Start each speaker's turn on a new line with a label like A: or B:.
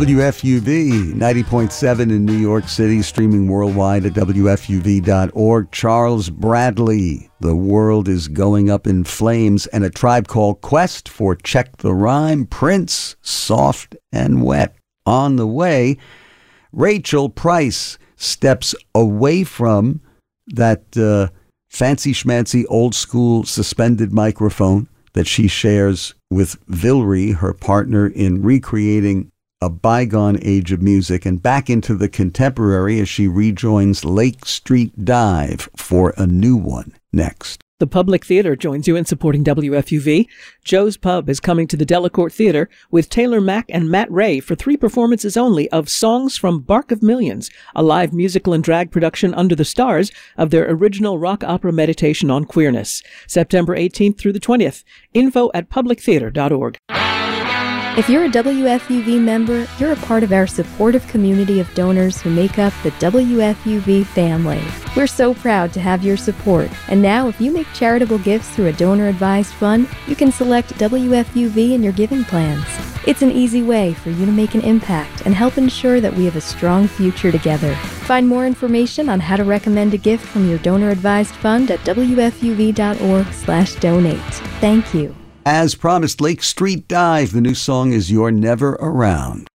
A: WFUV 90.7 in New York City, streaming worldwide at WFUV.org. Charles Bradley, The World is Going Up in Flames, and A Tribe Called Quest for Check the Rhyme. Prince, Soft and Wet. On the way, Rachel Price steps away from that fancy schmancy old school suspended microphone that she shares with Vilry, her partner in recreating a bygone age of music, and back into the contemporary as she rejoins Lake Street Dive for a new one next.
B: The Public Theater joins you in supporting WFUV. Joe's Pub is coming to the Delacorte Theater with Taylor Mack and Matt Ray for 3 performances only of Songs from Bark of Millions, a live musical and drag production under the stars of their original rock opera Meditation on Queerness. September 18th through the 20th. Info at publictheater.org.
C: If you're a WFUV member, you're a part of our supportive community of donors who make up the WFUV family. We're so proud to have your support. And now, if you make charitable gifts through a donor-advised fund, you can select WFUV in your giving plans. It's an easy way for you to make an impact and help ensure that we have a strong future together. Find more information on how to recommend a gift from your donor-advised fund at WFUV.org/donate. Thank you.
A: As promised, Lake Street Dive. The new song is You're Never Around.